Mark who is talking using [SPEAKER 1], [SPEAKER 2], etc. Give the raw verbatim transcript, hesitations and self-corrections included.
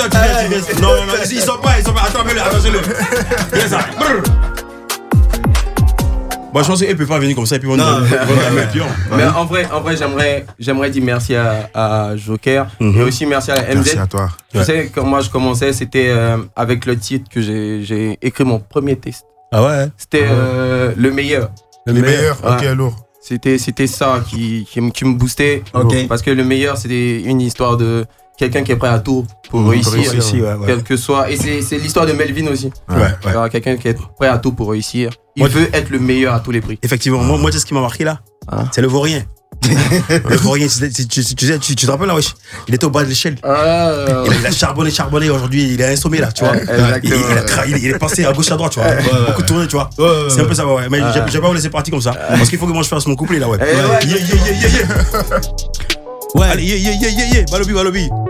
[SPEAKER 1] attends, tu viens, tu viens. Non, non, non, ils sont pas, ils sont pas. Attends, attends, le Viens ça. Bon, je pense qu'elle peut pas venir comme ça et puis on va la mettre pion.
[SPEAKER 2] Mais en vrai, en vrai, j'aimerais, j'aimerais dire merci à, à Joker mm-hmm. et aussi merci à la M Z.
[SPEAKER 3] Merci à toi.
[SPEAKER 2] Tu ouais. sais, quand moi je commençais, c'était euh, avec le titre que j'ai, j'ai écrit mon premier texte.
[SPEAKER 1] Ah ouais?
[SPEAKER 2] C'était euh, le meilleur.
[SPEAKER 3] Le, le meilleur, meilleur. Ok, ouais. lourd.
[SPEAKER 2] C'était, c'était ça qui, qui, qui me boostait. Okay. Parce que le meilleur, c'était une histoire de quelqu'un qui est prêt à tout pour mmh, réussir. Pour réussir ouais, ouais. Quel que soit. Et c'est, c'est l'histoire de Melvin aussi.
[SPEAKER 1] Ouais, ouais.
[SPEAKER 2] Alors, quelqu'un qui est prêt à tout pour réussir. Il moi, veut être le meilleur à tous les prix.
[SPEAKER 1] Effectivement, ah. moi, moi, c'est ce qui m'a marqué là. Ah. C'est le vaurien. Le vaurien, tu, tu, tu, tu, tu, tu te rappelles là, wesh? Il était au bas de l'échelle. Ah. Il, il a charbonné, charbonné. Aujourd'hui, il est assommé là, tu vois. Il, il, a, il, il est passé à gauche à droite, tu vois. Ouais, ouais, beaucoup tourné, tu vois. Ouais, ouais, c'est un peu ça, ouais. Mais ah. j'ai pas vous laisser partir comme ça. Parce qu'il faut que moi je fasse mon couplet là, ouais.
[SPEAKER 2] Ouais,
[SPEAKER 1] yeah, yeah, yeah, yeah, yeah. Ouais. Allez, yeah, yeah, yeah, yeah, yeah. Balobi, Balobi.